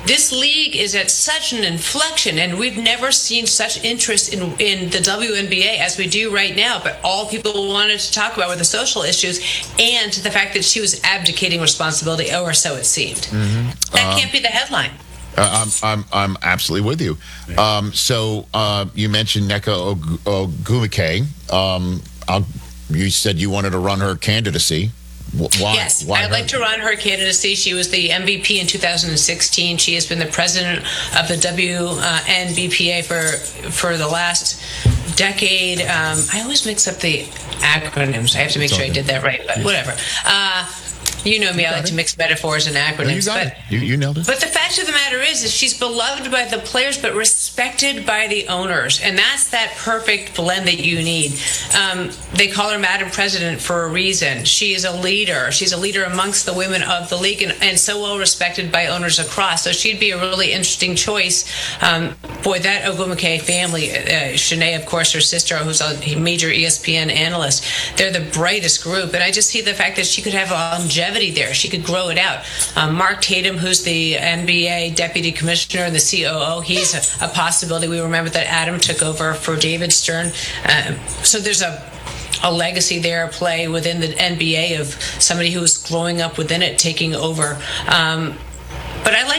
this league is at such an inflection, and we've never seen such interest in the WNBA as we do right now. But all people wanted to talk about were the social issues and the fact that she was abdicating responsibility, or so it seemed. Mm-hmm. That can't be the headline. I'm absolutely with you. So you mentioned Nneka Ogwumike. You said you wanted to run her candidacy. Why? Yes, Why I'd like to run her candidacy. She was the MVP in 2016. She has been the president of the WNBPA for the last decade. I always mix up the acronyms. I have to make sure I did that right, but whatever. You know me, I like to mix metaphors and acronyms. You nailed it. But the fact of the matter is she's beloved by the players, but respected by the owners. And that's that perfect blend that you need. They call her Madam President for a reason. She is a leader. She's a leader amongst the women of the league and so well respected by owners across. So she'd be a really interesting choice. Boy, that Ogwumike family, Shanae, of course, her sister, who's a major ESPN analyst, they're the brightest group. And I just see the fact that she could have longevity there. She could grow it out. Mark Tatum, who's the NBA deputy commissioner and the COO, he's a possibility. We remember that Adam took over for David Stern. So there's a legacy there, a play within the NBA of somebody who was growing up within it, taking over. But I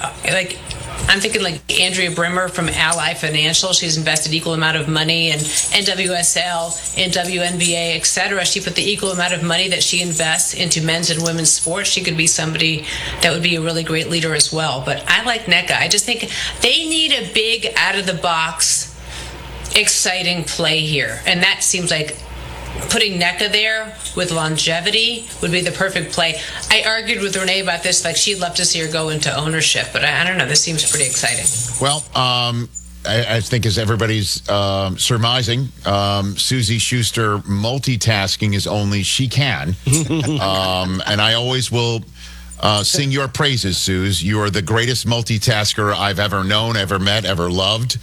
I'm thinking like Andrea Brimmer from Ally Financial. She's invested equal amount of money in NWSL, in WNBA, etc. She put the equal amount of money that she invests into men's and women's sports. She could be somebody that would be a really great leader as well. But I like Nneka. I just think they need a big, out-of-the-box, exciting play here. And that seems like putting Nneka there with longevity would be the perfect play. I argued with Renee about this, like she'd love to see her go into ownership, but I don't know, this seems pretty exciting. Well, I think as everybody's surmising, Suzy Schuster multitasking as only she can. And I always will sing your praises, Suze. You are the greatest multitasker I've ever known, ever met, ever loved.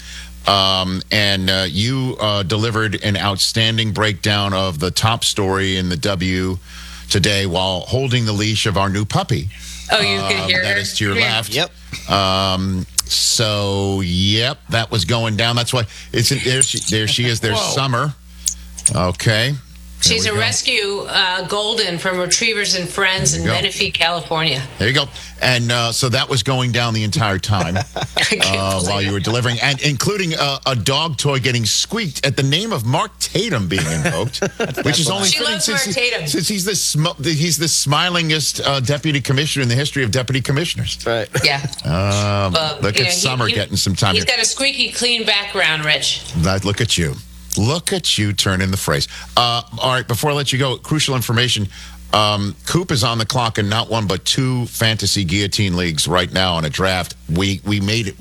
And you delivered an outstanding breakdown of the top story in the W today while holding the leash of our new puppy. Oh, you can hear that her? is to your left. Yep. So, that was going down. That's why it's there she is. There's Summer. Okay. She's a rescue golden from Retrievers and Friends in Menifee, California. There you go. And so that was going down the entire time while you were delivering, and including a dog toy getting squeaked at the name of Mark Tatum being invoked, which is only fitting since he's the smilingest deputy commissioner in the history of deputy commissioners. Right. Yeah. Look at Summer getting some time. He's got a squeaky clean background, Rich. Look at you. Look at you turning the phrase. All right, before I let you go, crucial information. Coop is on the clock in not one but two fantasy guillotine leagues right now on a draft. We made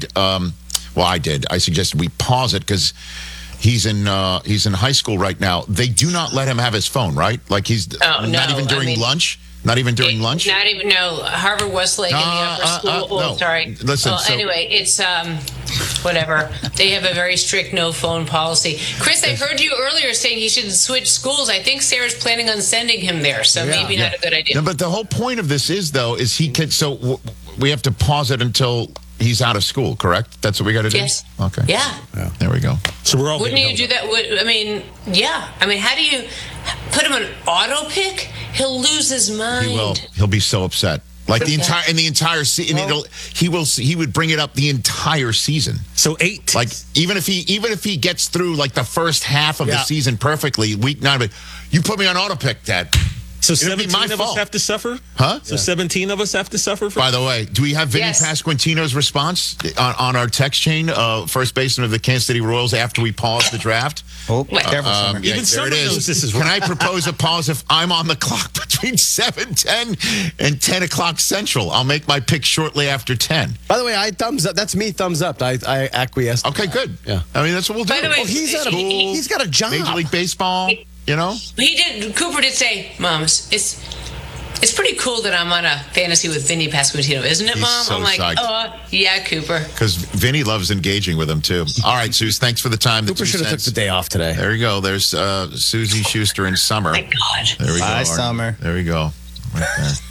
I did. I suggested we pause it because he's in high school right now. They do not let him have his phone, right? Like not even during lunch. Not even during lunch? Not even, Harvard Westlake in the upper school. No. Sorry. Listen, anyway, it's, whatever. They have a very strict no phone policy. Chris, I heard you earlier saying he should switch schools. I think Sarah's planning on sending him there, so maybe not a good idea. No, but the whole point of this is he can, so we have to pause it until he's out of school, correct? That's what we got to do? Yes. Okay. Yeah. There we go. So we're all. Wouldn't you do that? How do you put him on auto pick? He'll lose his mind. He will. He'll be so upset. Like the entire season, he would bring it up the entire season. So 8. Like even if he gets through like the first half of the season perfectly, week 9, but you put me on auto pick, Dad. So 17 of us have to suffer? Huh? So 17 of us have to suffer? By the way, do we have Vinny Pasquantino's response on our text chain, first baseman of the Kansas City Royals, after we pause the draft? Oh, careful, Summer. Even Summer knows this is Can right. I propose a pause if I'm on the clock between 7:10 and 10 o'clock Central? I'll make my pick shortly after 10. By the way, I thumbs up. That's me, thumbs up. I acquiesced. Okay, good. Yeah. I mean, that's what we'll do. By the way, he's got a job. Major League Baseball, Cooper did say, Mom, it's pretty cool that I'm on a fantasy with Vinny Pasquantino, isn't it, He's Mom? so I'm like, psyched. yeah, Cooper. Because Vinny loves engaging with him, too. All right, Suze, thanks for the time. Cooper should have took the day off today. There you go. There's Suzy Schuster and Summer. Oh, my God. There we go. Bye, Summer. There we go. Right there.